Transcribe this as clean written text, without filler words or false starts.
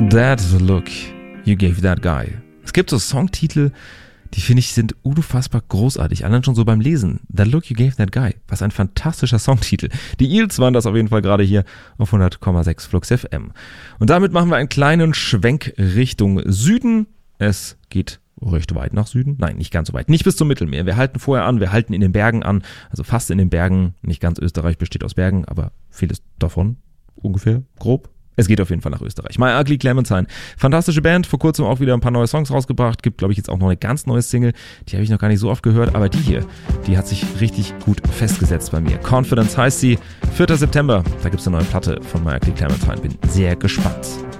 That look you gave that guy. Es gibt so Songtitel, die finde ich sind unfassbar großartig. Allein schon so beim Lesen. That look you gave that guy. Was ein fantastischer Songtitel. Die Eels waren das auf jeden Fall gerade hier auf 100,6 Flux FM. Und damit machen wir einen kleinen Schwenk Richtung Süden. Es geht recht weit nach Süden. Nein, nicht ganz so weit. Nicht bis zum Mittelmeer. Wir halten vorher an. Wir halten in den Bergen an. Also fast in den Bergen. Nicht ganz Österreich besteht aus Bergen, aber vieles davon ungefähr grob. Es geht auf jeden Fall nach Österreich. My Ugly Clementine. Fantastische Band. Vor kurzem auch wieder ein paar neue Songs rausgebracht. Gibt, glaube ich, jetzt auch noch eine ganz neue Single. Die habe ich noch gar nicht so oft gehört. Aber die hier, die hat sich richtig gut festgesetzt bei mir. Confidence heißt sie. 4. September. Da gibt es eine neue Platte von My Ugly Clementine. Bin sehr gespannt.